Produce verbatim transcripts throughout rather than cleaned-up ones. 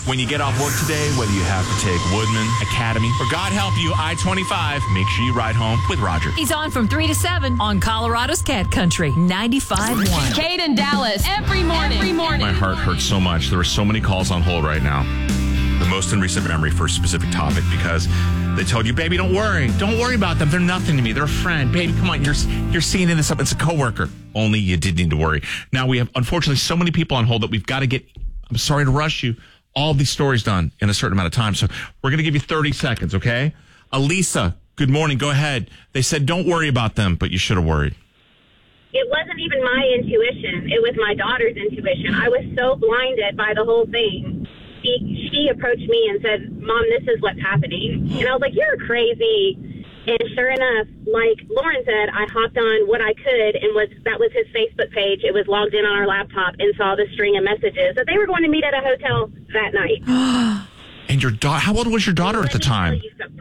When you get off work today, whether you have to take Woodman, Academy, or God help you, I twenty-five, make sure you ride home with Roger. He's on from three to seven on Colorado's Cat Country, ninety-five point one. Kate in Dallas, every morning. Every morning. My heart hurts so much. There are so many calls on hold right now. The most in recent memory for a specific topic because they told you, baby, don't worry. Don't worry about them. They're nothing to me. They're a friend. Baby, come on. You're you're seeing this up. It's a coworker. Only you did need to worry. Now we have, unfortunately, so many people on hold that we've got to get, I'm sorry to rush you, all these stories done in a certain amount of time. So we're going to give you thirty seconds, okay? Elisa, good morning. Go ahead. They said, don't worry about them, but you should have worried. It wasn't even my intuition. It was my daughter's intuition. I was so blinded by the whole thing. She, she approached me and said, Mom, this is what's happening. And I was like, you're crazy. And sure enough, like Lauren said, I hopped on what I could, and was that was his Facebook page. It was logged in on our laptop and saw the string of messages that they were going to meet at a hotel that night. And your daughter, how old was your daughter at the time?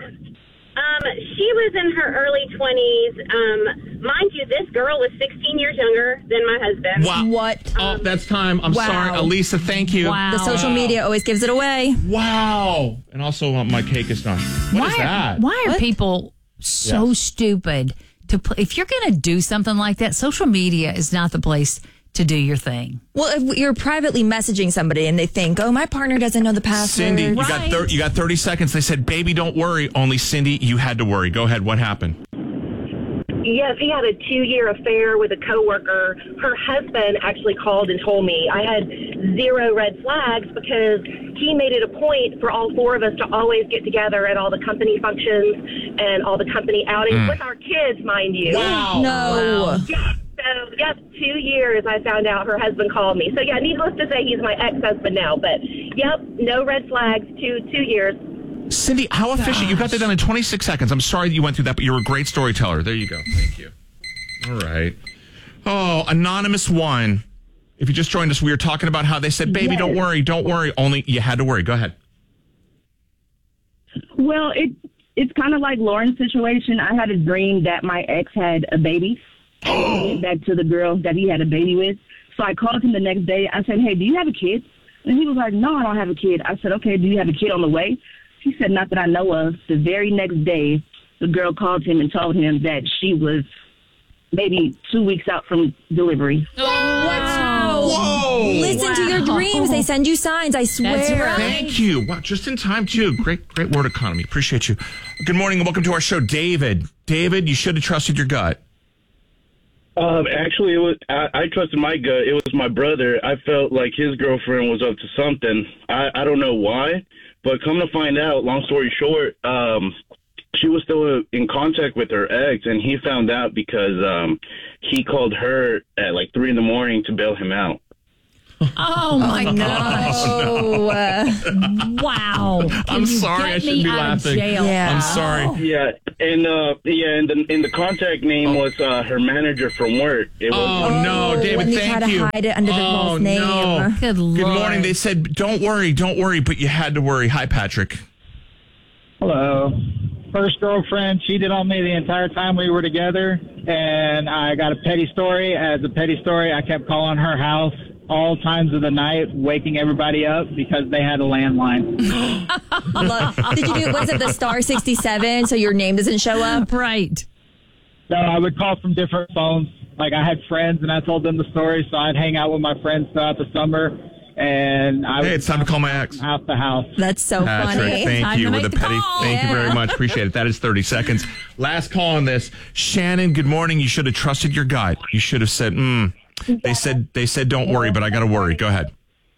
Um, she was in her early twenties. Um, mind you, this girl was sixteen years younger than my husband. Wow. What? Oh, that's time. I'm Wow. sorry. Elisa, thank you. Wow. The social Wow. media always gives it away. Wow. And also, uh, my cake is done. What why is that? Are, why are What? people so Yes. stupid to pl- if you're going to do something like that, social media is not the place to do your thing. Well, if you're privately messaging somebody and they think, oh, my partner doesn't know the password. Cindy, you got Right. thir- you got thirty seconds. They said, baby, don't worry. Only Cindy, you had to worry. Go ahead. What happened? Yes, he had a two-year affair with a coworker. Her husband actually called and told me. I had zero red flags because he made it a point for all four of us to always get together at all the company functions and all the company outings with our kids, mind you. Wow. No. Yeah. So, yes, two years I found out her husband called me. So, yeah, needless to say, he's my ex-husband now. But, yep, no red flags, two two years. Cindy, how efficient. You got that done in twenty-six seconds. I'm sorry that you went through that, but you're a great storyteller. There you go. Thank you. All right. Oh, Anonymous One. If you just joined us, we were talking about how they said, baby, Yes. don't worry, don't worry. Only you had to worry. Go ahead. Well, it it's kind of like Lauren's situation. I had a dream that my ex had a baby. I went back to the girl that he had a baby with. So I called him the next day. I said, hey, do you have a kid? And he was like, no, I don't have a kid. I said, okay, do you have a kid on the way? He said, not that I know of. The very next day, the girl called him and told him that she was maybe two weeks out from delivery. Wow. Whoa. Listen to your dreams. They send you signs, I swear. That's right. Thank you. Wow, just in time, too. Great, great word economy. Appreciate you. Good morning and welcome to our show, David. David, you should have trusted your gut. Um, actually, it was I, I trusted my gut. It was my brother. I felt like his girlfriend was up to something. I, I don't know why, but come to find out, long story short, um, she was still in contact with her ex, and he found out because um, he called her at like three in the morning to bail him out. Oh, my gosh. Oh, uh, Wow. Can I'm you sorry, get I shouldn't me be out of laughing. jail? Yeah. I'm sorry. Yeah, and uh, yeah, and the and the contact name was uh, her manager from work. It was. Oh, no, Oh, David, when you thank try to you. hide it under the oh, false name. No. Good Lord. Good morning. They said, don't worry, don't worry, but you had to worry. Hi, Patrick. Hello. First girlfriend cheated on me the entire time we were together, and I got a petty story. As a petty story, I kept calling her house all times of the night, waking everybody up because they had a landline. I love- Did you do, was it the star sixty-seven so your name doesn't show up? Right. So I would call from different phones. Like I had friends, and I told them the story, so I'd hang out with my friends throughout the summer, and I Hey, would it's time to call my ex. house to house. That's so Patrick, funny. thank Time you to with a make the petty. call. Thank you Yeah. very much. Appreciate it. That is thirty seconds. Last call on this. Shannon, good morning. You should have trusted your gut. You should have said, mm. They said, they said, don't worry, but I got to worry. Go ahead.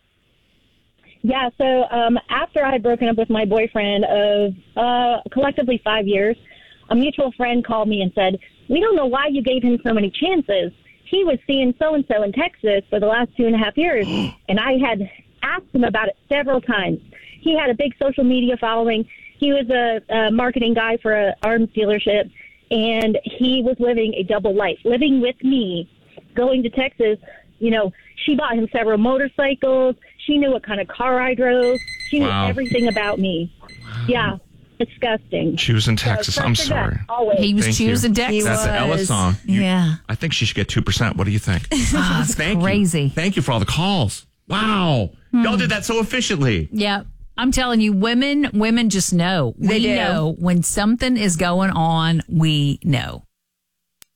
Yeah, so um, after I had broken up with my boyfriend of uh, collectively five years, a mutual friend called me and said, we don't know why you gave him so many chances. He was seeing so-and-so in Texas for the last two and a half years, and I had asked him about it several times. He had a big social media following. He was a, a marketing guy for an arms dealership, and he was living a double life, living with me, going to Texas. You know, she bought him several motorcycles. She knew what kind of car I drove. She knew Wow. everything about me. Yeah, disgusting. She was in Texas. So, I'm trust your gut, sorry. always. He was Thank you. choosing Texas. He That's the Ella was. song. You- Yeah. I think she should get two percent. What do you think? Ah, it's Thank crazy. you. Thank you for all the calls. Wow. Y'all did that so efficiently. Yeah. I'm telling you, women, women just know. They we do. know when something is going on. We know.